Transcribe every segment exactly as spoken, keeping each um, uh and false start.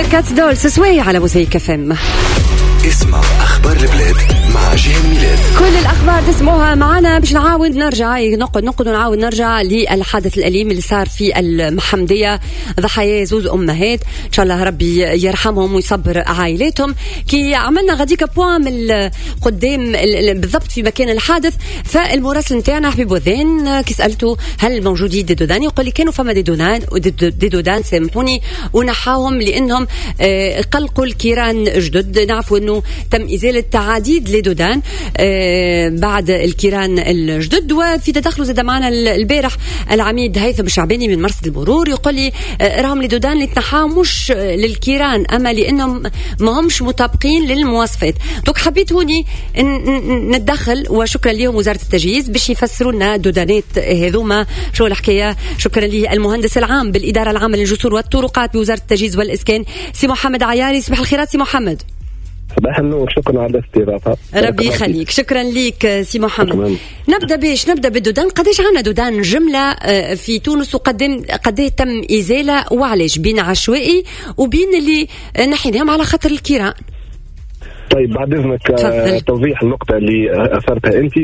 كاتس دول سوي على موسيقى فم. اسمع أخبار البلاد مع جيهان ميلاد. كل الأخبار تسمعوها معنا باش نعاود نرجع نقعد نقعد ونعاود نرجع للحادث الأليم اللي صار في المحمدية، ضحايا زوز أمهات، إن شاء الله ربي يرحمهم ويصبر عائلاتهم. كي عملنا غاديك بوان من قدام بالضبط في مكان الحادث، فالمراسل نتاعنا حبيب وذان كي سألته هل موجودين دي دودان، يقول لي كانوا فما دي دودان دي دودان سامحوني ونحاهم لأنهم قلقوا الكيران جدد. نعرفوا أنه تم إزالة عديد لدودان آه بعد الكيران الجدد. وفي تدخل زاد معنا البارح العميد هيثم الشعباني من مرصد المرور يقول لي آه راهم لدودان اللي تنحاو مش للكيران أما لأنهم ما همش مطابقين للمواصفات. دوك حبيت هوني نتدخل وشكرا لهم وزارة التجهيز باش يفسروا لنا دودانات هذوما شو الحكاية. شكرا لي المهندس العام بالإدارة العامة للجسور والطرقات بوزارة التجهيز والإسكان سي محمد عياري. صباح الخيرات سي محمد. صباح النور، شكرا على الاستضافة. ربي يخليك، شكرا ليك سي محمد. نبدأ بيش نبدأ بالدودان. قديش عنا دودان جملة في تونس وقدم قديه تم إزالة وعلاش بين عشوائي وبين اللي نحيناهم على خاطر الكيران؟ طيب بعد إذنك توضيح النقطة اللي أثرتها أنت.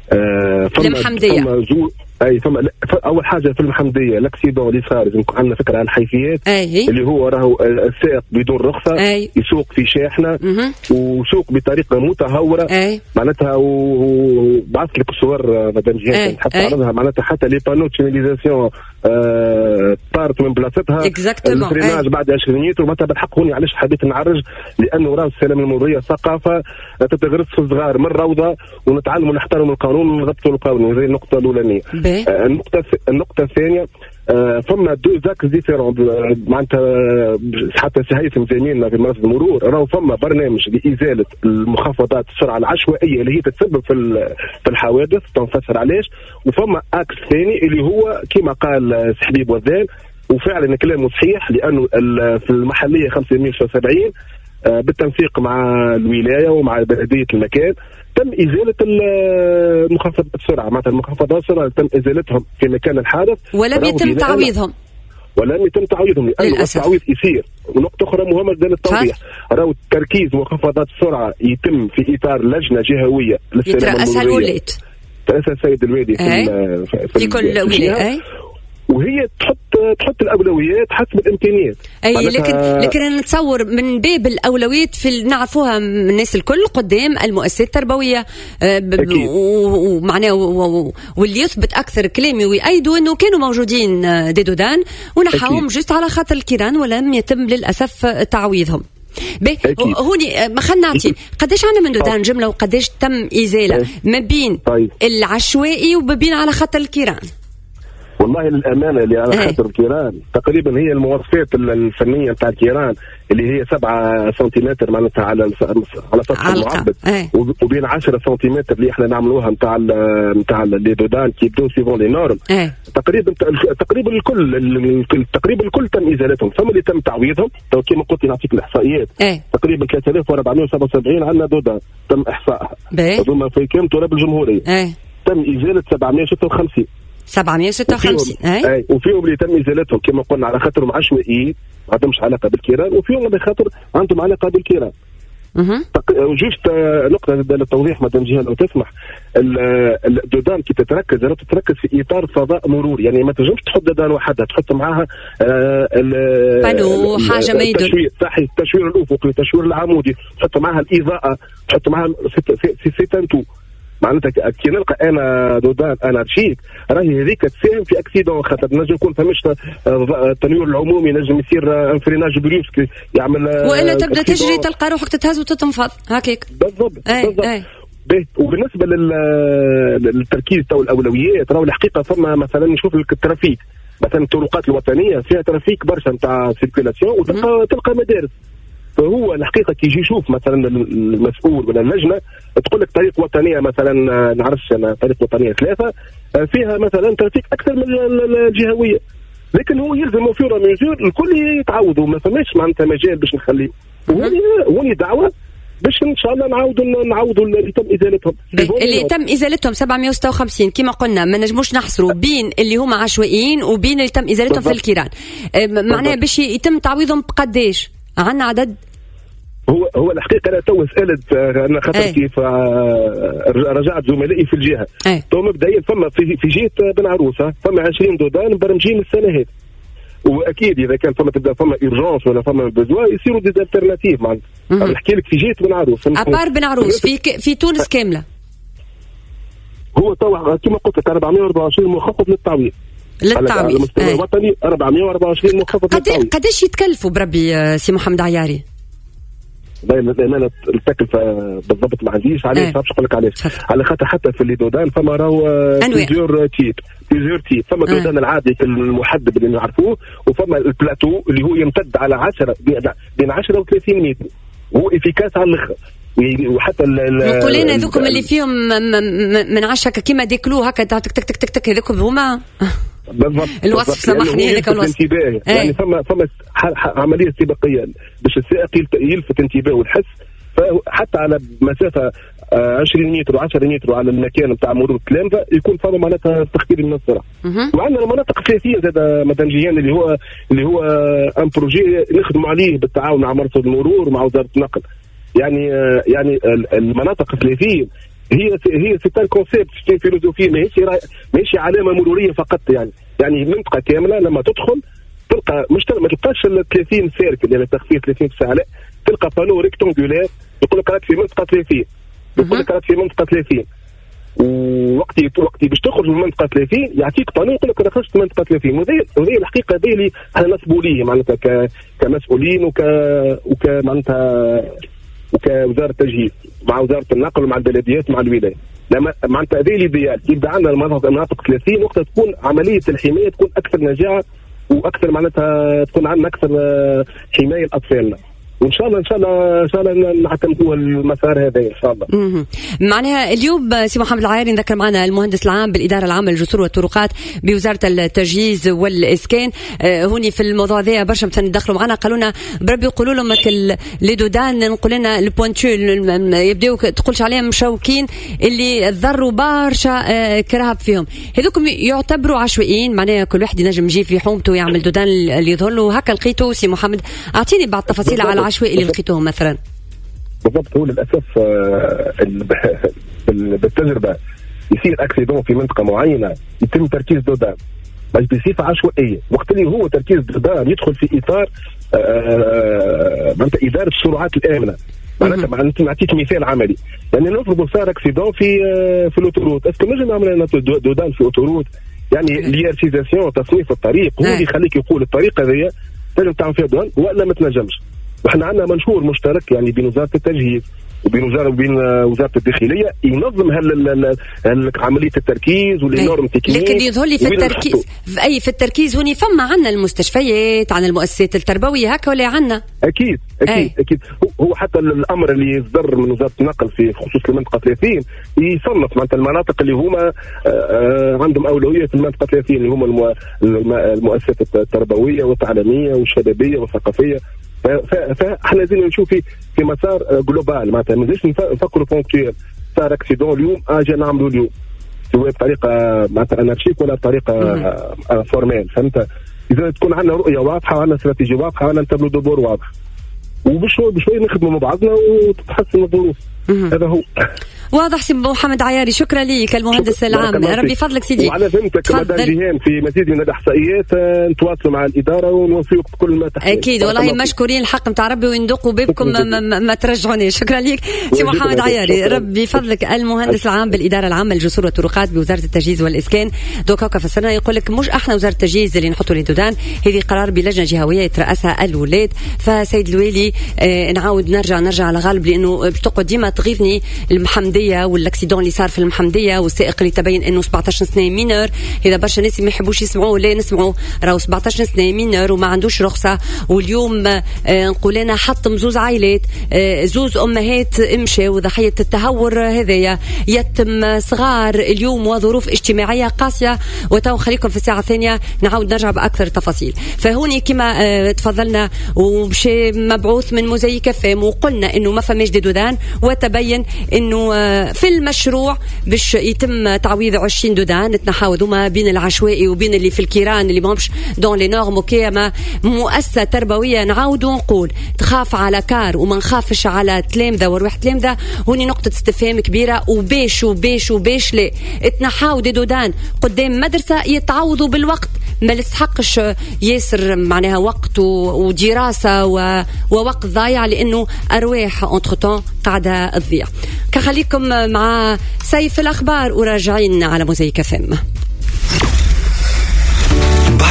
المحمدية اي ثم اول حاجه في المحمديه الاكسيدون اللي صار لازم عندنا فكره على الحيثيات أيه. اللي هو راهو السائق بدون رخصه أيه. يسوق في شاحنه مه. وسوق بطريقه متهوره أيه. معناتها وبعث لك الصور مدام جهاد حتى عرضها معناتها حتى لي بانو سيناليزاسيون آه طارت من بلاصتها الفريناج أيه. بعد عشرين متر. معناتها بالحق هوني علاش حبيت نعرج لانه راهو السلام المروريه ثقافه تتغرس في الصغار من روضه ونتعلموا نحترموا القانون ونضبطوا القانون. هذه النقطه الاولانيه. آه النقطة النقطة الثانية آه فما دو زاكس ديفيرون معناتها حتى هيثم زميلنا في مرصد المرور راهو فما برنامج لإزالة المخفضات السرعة العشوائية اللي هي تتسبب في في الحوادث تنفسر علاش، وفما اكس ثاني اللي هو كما قال حبيب وذان وفعلا كلامه صحيح لأنه في المحلية خمسمائة وسبعين آه بالتنسيق مع الولاية ومع بلدية المكان تم إزالة المخفضات السرعة. معناتها المخفضات السرعة تم إزالتهم في مكان الحادث ولم يتم تعويضهم ولم يتم تعويضهم لأنه التعويض يصير. ونقطة أخرى مهمة جدا التوضيح، راهو تركيز مخفضات السرعة يتم في إطار لجنة جهوية يترأسها الولاية ترأسها السيد الوادي في, في, في كل ولاية وهي تحط تحط الاولويات حسب الامكانيات. اي لكن لكن انا نتصور من باب الاولويات في نعرفوها من الناس الكل قدام المؤسسات التربويه ومعناه واللي يثبت اكثر كلامي ويأيدوا انه كانوا موجودين دي دودان ونحاهم جست على خاطر الكيران ولم يتم للاسف تعويضهم. هوني ما خلنا نعطي قديش عنا من دودان جمله وقديش تم ازاله ما بين طيب. العشوائي وما بين على خاطر الكيران؟ والله للأمانة اللي على خاطر الكيران تقريبا هي المواصفات الفنية بتاع الكيران اللي هي سبعة سنتيمتر معناتها على على سطح المعبد وبين عشرة سنتيمتر اللي احنا نعملوها نتاع نتاع لي دودان كي يبدو سيفون لي نورم تقريبا تقريبا الكل تقريبا الكل تم ازالتهم. ثم اللي تم تعويضهم كما قلت نعطيك الاحصائيات تقريبا ثلاثة آلاف وأربعمائة وسبعة وسبعين عندنا دودان تم احصائها هذوما في كامل تراب الجمهورية تم ازالة سبعمائة وستة وخمسين سبعمائة وستة وخمسين اي اي وفيهم اللي تم ازالتهم كما قلنا على خاطرهم عشوائيين ما عندهمش علاقه بالكيران وفيهم على خاطر عندهم علاقه بالكيران. اها وجوست نقطه للتوضيح مدام جهاد لو تسمح الدودان كي تتركز راه تتركز في اطار فضاء مرور يعني ما تنجمش تحط دودان وحدها تحط معاها بانو حاجه ما يدل التشوير صحيح التشوير الافقي التشوير العمودي تحط معاها الاضاءه تحط معاها سيتانتو معناتها كي نلقى انا دودان انارشيك راهي هذيك تساهم في اكسيدون خاطر نجم يكون فماش التنوير العمومي نجم يصير انفريناج بريسك يعمل والا تبدا تجري تلقى روحك تتهز وتتنفض هكاك بالضبط بالضبط. وبالنسبه للتركيز تو الاولويات راهو الحقيقه فما مثلا نشوف الترافيك مثلا الطرقات الوطنيه فيها ترافيك برشا نتاع سيركيلاسيون وتلقى تلقى مدارس. فهو الحقيقه كي يجي يشوف مثلا المسؤول ولا اللجنه تقول لك طريق وطنيه مثلا نعرفش انا طريق وطنيه ثلاثه فيها مثلا ترافيك اكثر من الجهويه لكن هو يلزم في ميزور الكل يتعودوا ما فماش معناتها مجال باش نخليه. وهوني دعوه باش ان شاء الله نعاودوا نعاودوا اللي تم ازالتهم اللي تم ازالتهم سبعمائة وستة وخمسين كما قلنا ما نجموش نحصروا بين اللي هما عشوائيين وبين اللي تم ازالتهم في الكيران. معناها باش يتم تعويضهم بقداش عندنا عدد هو هو الحقيقه انا تو سالت انا خاطر كيف رجعت زملائي في الجهه تو مبدئيا فما في, في جهه بن عروسه فما عشرين دودان مبرمجين السنه هذه، واكيد اذا كان فما تبدا فما ايرجونس ولا فما بزوا يصيروا دي الترناتيف. معناتها نحكي لك في جهه بن عروس ابار بن عروس في ك... في تونس كامله. هو تو كما قلت لك أربعمائة وأربعة وعشرين مخفض للتعويض للتعويض على المستوى الوطني أربعمائة وأربعة وعشرين مخفض للتعويض. قداش يتكلفوا بربي سي محمد عياري؟ دائما دائما التكلفه بالضبط ما عنديش علاش ما نقول لك علاش، على خاطر حتى في اللي دودان فما راهو بليزيور تيب بليزيور تيب فما دودان العادي المحدب اللي نعرفوه، وفما البلاتو اللي هو يمتد على عشرة بين عشرة وثلاثين متر وهو افيكاس على الاخر. وحتى نقول لنا هذوكم اللي فيهم من عشرة كيما ديكلو هكا تك تك تك تك تك هذوكم هما بالضبط الوصف. سامحني هذاك الوصف يعني, يعني فما فما عمليه استباقيه باش السائق يلفت انتباهه والحس، فحتى على مسافه عشرين متر و10 متر على المكان نتاع مرور التلامذه يكون فما معناتها تخفيض من السرعه. وعندنا المناطق الثلاثيه زاد مدام جيان اللي هو اللي هو ان بروجي نخدموا عليه بالتعاون مع مرصد المرور ومع وزاره النقل. يعني يعني المناطق الثلاثيه هي هي سيتان كونسيبت في فيلوزوفي، ماهيش ماهيش علامه مروريه فقط. يعني يعني منطقه كامله لما تدخل تلقى مش ما تلقاش ثلاثين سيركل يعني تخفيض ثلاثين ساعه، لا تلقى بانو ريكتونغولير يقول لك راك في منطقه ثلاثين، يقول لك راك في منطقه ثلاثين، ووقتي وقتي باش تخرج من المنطقه ثلاثين يعطيك بانو يقول لك راك خرجت من المنطقه ثلاثين. وهذه الحقيقه هذه اللي احنا نصبوا ليه معناتها كمسؤولين وك وك معناتها وكوزاره التجهيز مع وزاره النقل ومع البلديات مع الولايه. لما معناتها هذه الايديال يبدا عندنا المناطق ثلاثين وقتها تكون عمليه الحمايه تكون اكثر نجاعه واكثر معناتها تكون عندنا اكثر حمايه لاطفالنا. وان شاء الله ان شاء الله ان شاء الله نعتمدوا المسار هذا ان شاء الله. معناها اليوم سي محمد العياري نذكر معنا المهندس العام بالاداره العامه للجسور والطرقات بوزاره التجهيز والاسكان. آه هوني في الموضوع ذا برشا مثلا يدخلوا معنا قالوا لنا بربي يقولوا لهم لي دودان نقول لنا البوانتو يبداو تقولش عليهم مشوكين اللي ضروا برشا آه كرهب فيهم. هذوكم يعتبروا عشوائيين معناها كل واحد ينجم يجي في حومته ويعمل دودان اللي يظهر له هكا. لقيتو سي محمد اعطيني بعض التفاصيل على العشوائي اللي لقيتوهم مثلا. بالضبط هو للاسف بالتجربه يصير اكسيدون في منطقه معينه يتم تركيز دودان بس بصفه عشوائيه، وقت اللي هو تركيز دودان يدخل في اطار معناتها اداره السرعات الامنه. معناتها نعطيك مثال عملي، يعني نضربوا صار اكسيدون في في الاوتوروت، اسكو نجم نعمل دودان في اوتوروت؟ يعني ليارتيزاسيون تصنيف الطريق هو اللي يخليك يقول الطريق هذيا تنجم تعمل فيها دودان ولا ما تنجمش. وإحنا عندنا منشور مشترك يعني بين وزارة التجهيز وبين وزارة وبين وزارة الداخلية ينظم هال عملية التركيز والنورم تكنيك. لكن يظهر لي في التركيز في أي في التركيز هوني فما عندنا المستشفيات عن المؤسسات التربوية هكا ولا عندنا؟ أكيد أكيد أي. أكيد هو حتى الأمر اللي يصدر من وزارة النقل في خصوص المنطقة ثلاثين يصنف معناتها المناطق اللي هما عندهم أولوية في المنطقة ثلاثين اللي هما المؤسسات التربوية والتعليمية والشبابية والثقافية. فاحنا لازم نشوف في في مسار جلوبال معناتها ما نجمش نفكروا بونكتوير صار اكسيدون اليوم اجي نعملوا اليوم سواء بطريقه معناتها انارشيك ولا بطريقه فورمال. فهمت؟ اذا تكون عندنا رؤيه واضحه وعندنا استراتيجيه واضحه وعندنا تابلو دو بور واضح وبشوي بشوي نخدموا مع بعضنا وتتحسن الظروف. هذا هو واضح. سي محمد عياري شكرا لك المهندس العام. ربي فضلك سيدي. وعلى فهمتك مدام جيهان في مزيد من الاحصائيات نتواصلوا مع الاداره ونوفيك بكل ما تحتاج. اكيد والله مشكورين الحق نتاع ربي وندقوا بابكم ما, ما, ما ترجعونيش. شكرا لك سي محمد عياري. ربي فضلك المهندس العام بالاداره العامه للجسور والطرقات بوزاره التجهيز والاسكان. دوكا كفسرنا يقول لك مش احنا وزاره التجهيز اللي نحطوا لي دودان، هذه قرار بلجنه جهويه يترأسها الولاد. فسيد الوالي آه نعاود نرجع نرجع على غالب لانه باش تقعد ديما تغيظني المحمديه والاكسيدون اللي صار في المحمديه والسائق اللي تبين انه سبعطاش سنه مينور. اذا برشا ناس ما يحبوش يسمعوا لا نسمعوا راهو سبعطاش سنه مينور وما عندوش رخصه. واليوم آه نقول انا حطم زوز عائلات آه زوز امهات امشوا ضحيه التهور هذايا يتم صغار اليوم وظروف اجتماعيه قاسيه. وتو خليكم في الساعه الثانيه نعاود نرجع باكثر تفاصيل. فهوني كما آه تفضلنا ومشي مبعوث من موزايك فام وقلنا انه ما فماش دودان وتم تبين انه في المشروع باش يتم تعويض عشرين دودان نتنحاو ما بين العشوائي وبين اللي في الكيران اللي ماهمش دون لي نورم. اوكي ما مؤسسه تربويه نعاودوا نقول تخاف على كار وما نخافش على تلامذه وروح تلامذه، هوني نقطه استفهام كبيره. وبيش وبيش وبيش ليه تنحاو دي دودان قدام مدرسه يتعوضوا بالوقت، ما لسحقش ياسر معناها وقت ودراسه ووقت ضايع لانه ارواح انتر طون قاعده تضيع. كخليكم مع سيف الاخبار وراجعين على موزايك فم.